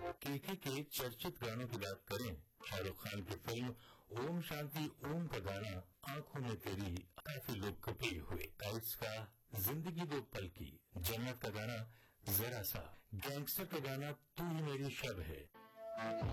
केके के चर्चित गानों की बात करें, शाहरुख खान की फिल्म ओम शांति ओम का गाना आंखों में तेरी काफी लोकप्रिय हुए। टाइल्स का जिंदगी दो पल की, जन्नत का गाना जरा सा, गैंगस्टर का गाना तू ही मेरी शब है।